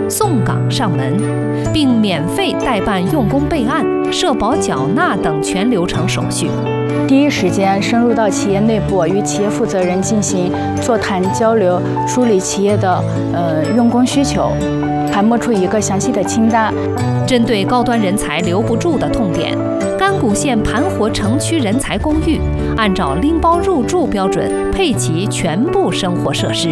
送岗上门，并免费代办用工备案、社保缴纳等全流程手续。 第一时间深入到企业内部，与企业负责人进行座谈交流，梳理企业的用工需求，盘摸出一个详细的清单。 针对高端人才留不住的痛点，甘谷县盘活城区人才公寓按照拎包入住标准配齐全部生活设施。